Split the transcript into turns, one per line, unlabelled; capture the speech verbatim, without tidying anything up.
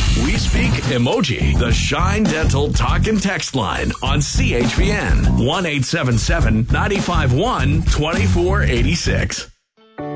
We Speak Emoji, the Shine Dental talk and text line on C H P N one eight seven seven, nine five one, two four eight six.